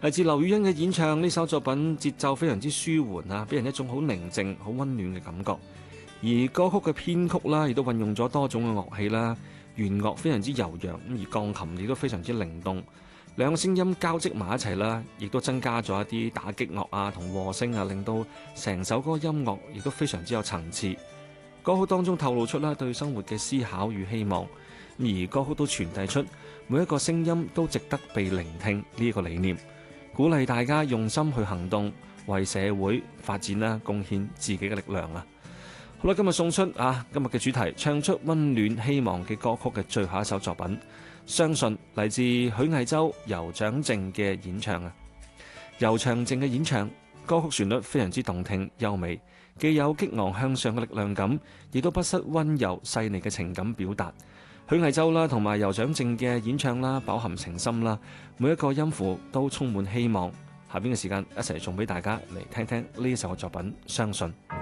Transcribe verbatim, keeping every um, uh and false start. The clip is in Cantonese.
嚟自劉雨欣嘅演唱，呢首作品節奏非常之舒緩啊，俾人一種好寧靜、好溫暖嘅感覺。而歌曲嘅編曲啦，亦都運用咗多種嘅樂器啦，弦樂非常之悠揚，而鋼琴亦都非常之靈動，兩個聲音交織埋一齊啦，亦都增加咗一啲打擊樂啊同和聲啊，令到成首歌音樂亦都非常之有層次。歌曲當中透露出啦對生活嘅思考與希望，而歌曲都傳遞出每一個聲音都值得被聆聽呢一個理念，鼓勵大家用心去行動，為社會發展啦貢獻自己嘅力量啊！好啦，今日送出啊今日嘅主題，唱出溫暖希望嘅歌曲嘅最後一首作品《相信》，嚟自許魏洲、尤長靖嘅演唱啊。尤長靖嘅演唱，歌曲旋律非常之動聽優美，既有激昂向上嘅力量感，亦都不失溫柔細膩嘅情感表達。許魏洲啦同埋尤長靖嘅演唱啦，飽含情深啦，每一個音符都充滿希望。下邊嘅時間一齊送俾大家嚟聽聽呢一首嘅作品《相信》。